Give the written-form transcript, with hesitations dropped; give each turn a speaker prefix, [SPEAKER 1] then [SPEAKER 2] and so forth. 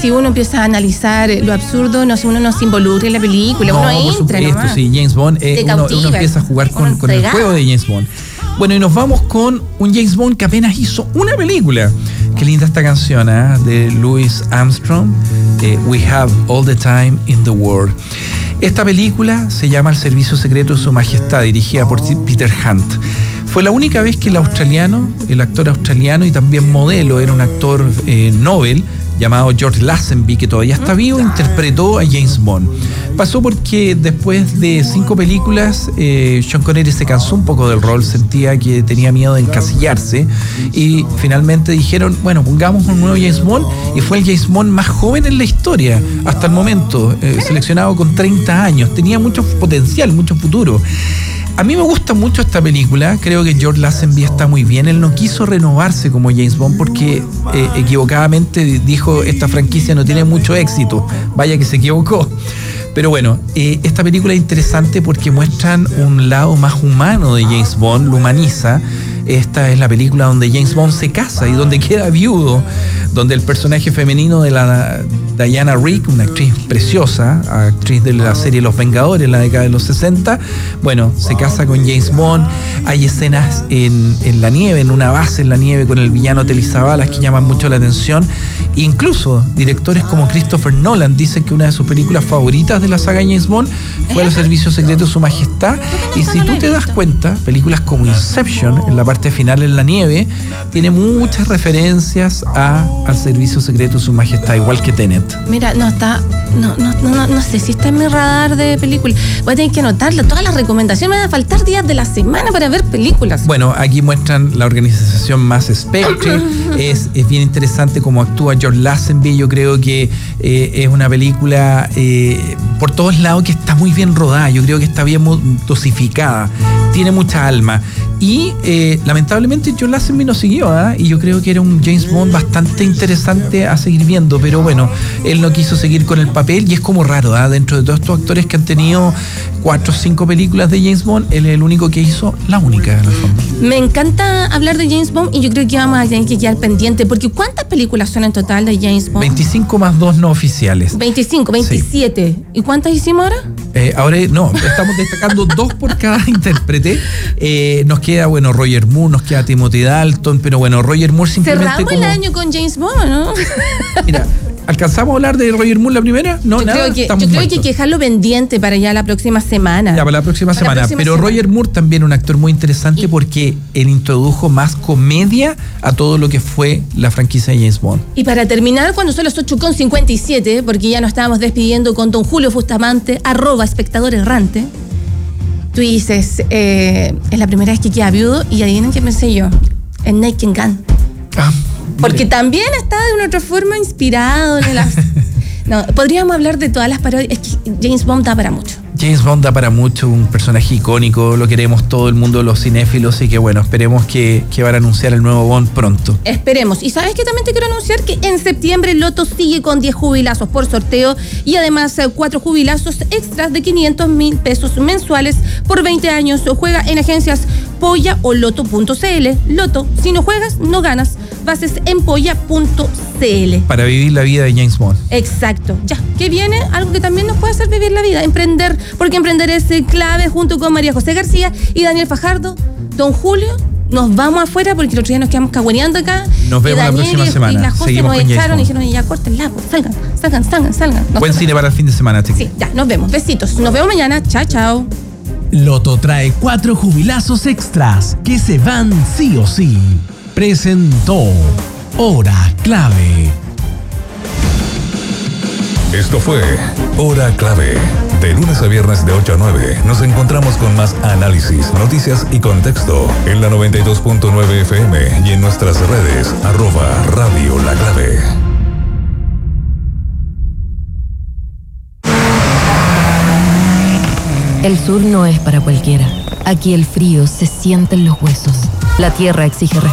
[SPEAKER 1] si uno empieza a analizar lo absurdo, uno no se involucra en la película,
[SPEAKER 2] no,
[SPEAKER 1] uno entra.
[SPEAKER 2] Por supuesto, sí, James Bond, uno empieza a jugar con el juego de James Bond. Bueno, y nos vamos con un James Bond que apenas hizo una película. Qué linda esta canción, de Louis Armstrong, We Have All the Time in the World. Esta película se llama El Servicio Secreto de Su Majestad, dirigida por Peter Hunt. Fue la única vez que el actor australiano y también modelo, era un actor Nobel, llamado George Lazenby, que todavía está vivo, interpretó a James Bond. Pasó porque después de 5 películas, Sean Connery se cansó un poco del rol, sentía que tenía miedo de encasillarse, y finalmente dijeron, bueno, pongamos un nuevo James Bond, y fue el James Bond más joven en la historia, hasta el momento, seleccionado con 30 años. Tenía mucho potencial, mucho futuro. A mí me gusta mucho esta película, creo que George Lazenby está muy bien. Él no quiso renovarse como James Bond porque equivocadamente dijo, esta franquicia no tiene mucho éxito, vaya que se equivocó. Pero bueno, esta película es interesante porque muestran un lado más humano de James Bond, lo humaniza. Esta es la película donde James Bond se casa y donde queda viudo, donde el personaje femenino de la Diana Rigg, una actriz preciosa, actriz de la serie Los Vengadores en la década de los 60, bueno, se casa con James Bond. Hay escenas en la nieve, en una base en la nieve con el villano Telly Savalas que llaman mucho la atención. Incluso directores como Christopher Nolan dicen que una de sus películas favoritas de la saga James Bond fue El Servicio Secreto de Su Majestad. Y si tú te das cuenta, películas como Inception, en la parte final en la nieve, tiene muchas referencias al Servicio Secreto de Su Majestad, igual que Tenet.
[SPEAKER 1] Mira, no sé si está en mi radar de películas. Voy a tener que anotarlo. Todas las recomendaciones, me van a faltar días de la semana para ver películas.
[SPEAKER 2] Bueno, aquí muestran la organización más Spectre. Es bien interesante cómo actúa George Lazenby. Yo creo que es una película por todos lados que está muy bien rodada. Yo creo que está bien dosificada. Tiene mucha alma. Y lamentablemente George Lazenby no siguió, y yo creo que era un James Bond bastante interesante a seguir viendo, pero bueno, él no quiso seguir con el papel y es como raro, dentro de todos estos actores que han tenido 4 o 5 películas de James Bond, él es el único que hizo la única en el fondo.
[SPEAKER 1] Me encanta hablar de James Bond y yo creo que vamos a tener que quedar pendiente, porque ¿cuántas películas son en total de James Bond?
[SPEAKER 2] 25 más 2 no oficiales.
[SPEAKER 1] 25, 27. Sí. ¿Y cuántas hicimos ahora?
[SPEAKER 2] Ahora no, estamos destacando 2 por cada intérprete. Nos queda, bueno, Roger Moore, nos queda Timothy Dalton, pero bueno, Roger Moore simplemente
[SPEAKER 1] cerramos el año con James Bond, ¿no?
[SPEAKER 2] Mira, ¿alcanzamos a hablar de Roger Moore la primera? No,
[SPEAKER 1] yo
[SPEAKER 2] nada.
[SPEAKER 1] Creo que hay que dejarlo pendiente para ya la próxima semana.
[SPEAKER 2] Ya, para la próxima semana. Pero Roger Moore también un actor muy interesante porque él introdujo más comedia a todo lo que fue la franquicia de James Bond.
[SPEAKER 1] Y para terminar, cuando son las 8:57, porque ya nos estábamos despidiendo con don Julio Bustamante, @espectadorerrante. Tú dices, es la primera vez que queda viudo, y adivinen qué pensé yo, en Naked Gun. Porque también está de una otra forma inspirado en las... No, podríamos hablar de todas las parodias. Es que James Bond da para mucho.
[SPEAKER 2] James Bond da para mucho, un personaje icónico, lo queremos todo el mundo, los cinéfilos, y que bueno, esperemos que van a anunciar el nuevo Bond pronto.
[SPEAKER 1] Esperemos. Y ¿sabes qué? También te quiero anunciar que en septiembre Loto sigue con 10 jubilazos por sorteo y además 4 jubilazos extras de 500,000 pesos mensuales por 20 años. Juega en agencias Polla o Loto.cl. Loto, si no juegas, no ganas. Bases en Polla.cl.
[SPEAKER 2] Para vivir la vida de James Bond.
[SPEAKER 1] Exacto. Ya, ¿qué viene? Algo que también nos puede hacer vivir la vida, emprender, porque emprender es clave, junto con María José García y Daniel Fajardo. Don Julio, nos vamos afuera porque el otro día nos quedamos cagüeneando acá.
[SPEAKER 2] Nos vemos la próxima semana.
[SPEAKER 1] Y la José nos echaron y dijeron, ya córtenla, pues, salgan.
[SPEAKER 2] Buen cine para el fin de semana, chicos.
[SPEAKER 1] Sí, ya, nos vemos. Besitos. Nos vemos mañana. Chao.
[SPEAKER 3] Loto trae 4 jubilazos extras que se van sí o sí. Presentó Hora Clave.
[SPEAKER 4] Esto fue Hora Clave. De lunes a viernes de 8 a 9 nos encontramos con más análisis, noticias y contexto en la 92.9 FM y en nuestras redes @Radio La Clave.
[SPEAKER 5] El sur no es para cualquiera. Aquí el frío se siente en los huesos. La tierra exige respeto.